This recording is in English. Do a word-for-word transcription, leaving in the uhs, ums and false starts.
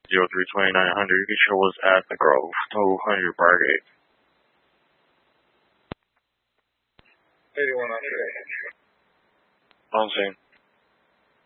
zero three two nine hundred. You can show us at the Grove, two hundred Bargate. eighty-one hundred. On scene.